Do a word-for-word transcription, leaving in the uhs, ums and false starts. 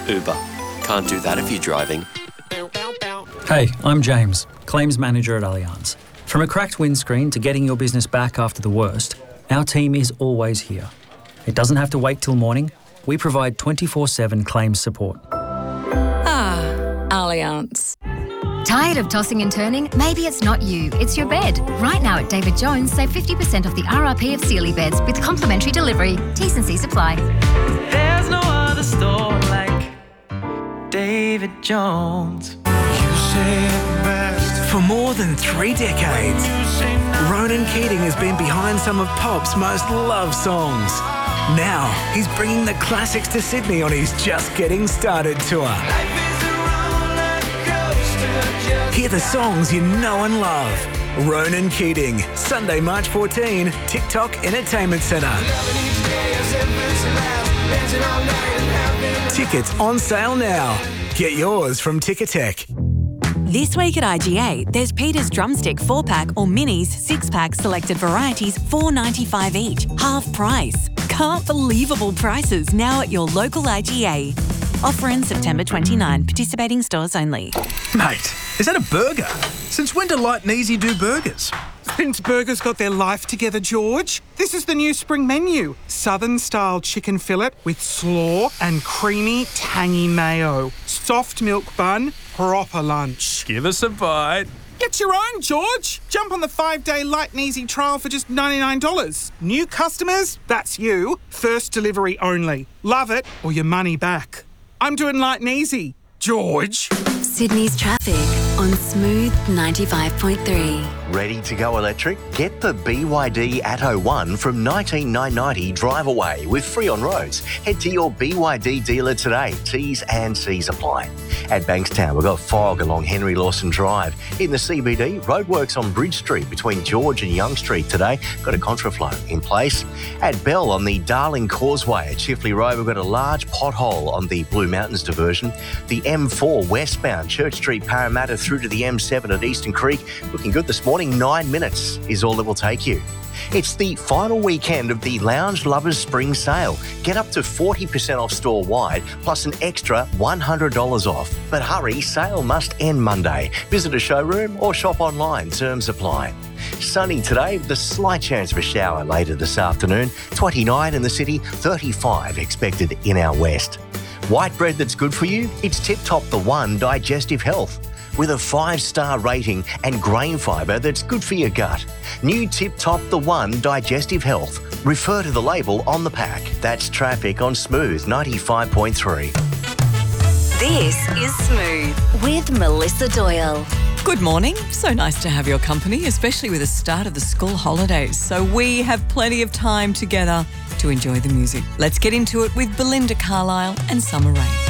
Uber. Can't do that if you're driving. Hey, I'm James, Claims Manager at Allianz. From a cracked windscreen to getting your business back after the worst, our team is always here. It doesn't have to wait till morning. We provide twenty-four seven claims support. Ah, Allianz. Tired of tossing and turning? Maybe it's not you, it's your bed. Right now at David Jones, save fifty percent off the R R P of Sealy beds with complimentary delivery. T's and C's apply. There's no other store like David Jones. You say it best. For more than three decades, Ronan Keating has been behind some of pop's most loved songs. Now, he's bringing the classics to Sydney on his Just Getting Started tour. Hear the songs you know and love. Ronan Keating, Sunday, March fourteenth, TikTok Entertainment Centre. Tickets on sale now. Get yours from Ticketek. This week at I G A, there's Peter's Drumstick four pack or Minis six pack selected varieties, four dollars ninety-five each, half price. Can't believable prices now at your local I G A. Offer in September twenty-ninth, participating stores only. Mate, is that a burger? Since when do Light and Easy do burgers? Since burgers got their life together, George. This is the new spring menu. Southern-style chicken fillet with slaw and creamy, tangy mayo. Soft milk bun, proper lunch. Give us a bite. Get your own, George. Jump on the five-day Light and Easy trial for just ninety-nine dollars. New customers, that's you. First delivery only. Love it or your money back. I'm doing Light and Easy. George. Sydney's traffic on Smooth ninety-five point three. Ready to go electric? Get the B Y D Atto one from nineteen nine ninety drive away with free on roads. Head to your B Y D dealer today. T's and C's apply. At Bankstown, we've got fog along Henry Lawson Drive. In the C B D, roadworks on Bridge Street between George and Young Street today. Got a contraflow in place. At Bell on the Darling Causeway at Chifley Road, we've got a large pothole on the Blue Mountains diversion. The M four westbound Church Street Parramatta through to the M seven at Eastern Creek. Looking good this morning. Nine minutes is all it will take you. It's the final weekend of the Lounge Lovers Spring Sale. Get up to forty percent off store-wide, plus an extra one hundred dollars off. But hurry, sale must end Monday. Visit a showroom or shop online. Terms apply. Sunny today with a slight chance of a shower later this afternoon. twenty-nine in the city, thirty-five expected in our west. White bread that's good for you? It's Tip Top the One Digestive Health, with a five-star rating and grain fibre that's good for your gut. New Tip Top the One Digestive Health. Refer to the label on the pack. That's traffic on Smooth ninety-five point three. This is Smooth with Melissa Doyle. Good morning. So nice to have your company, especially with the start of the school holidays. So we have plenty of time together to enjoy the music. Let's get into it with Belinda Carlisle and Summer Rain.